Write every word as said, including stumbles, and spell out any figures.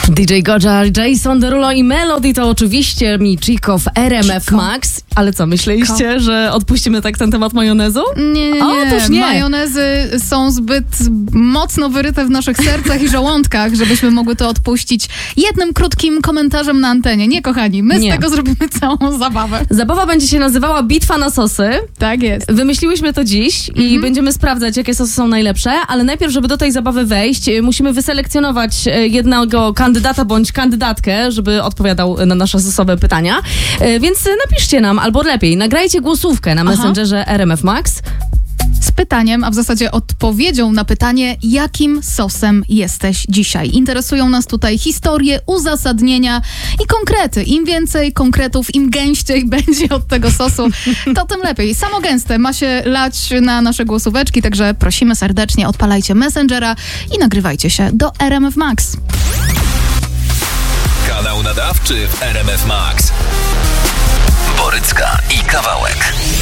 D J Goja, Jason Derulo i Melody to oczywiście Michiko w R M F Max. Ale co, myśleliście, Chico. że odpuścimy tak ten temat majonezu? Nie, nie, o, nie. nie. Majonezy są zbyt mocno wyryte w naszych sercach i żołądkach, żebyśmy mogły to odpuścić jednym krótkim komentarzem na antenie. Nie, kochani, my nie. z tego zrobimy całą zabawę. Zabawa będzie się nazywała Bitwa na sosy. Tak jest. Wymyśliłyśmy to dziś i mhm. będziemy sprawdzać, jakie sosy są najlepsze, ale najpierw, żeby do tej zabawy wejść, musimy wyselekcjonować jednego kandydata bądź kandydatkę, żeby odpowiadał na nasze sosowe pytania. Więc napiszcie nam, albo lepiej, nagrajcie głosówkę na Aha. Messengerze R M F Max. Z pytaniem, a w zasadzie odpowiedzią na pytanie, jakim sosem jesteś dzisiaj. Interesują nas tutaj historie, uzasadnienia i konkrety. Im więcej konkretów, im gęściej będzie od tego sosu, to tym lepiej. Samo gęste ma się lać na nasze głosóweczki, także prosimy serdecznie, odpalajcie Messengera i nagrywajcie się do R M F Max. Kanał nadawczy w R M F Max. Borycka i Kawałek.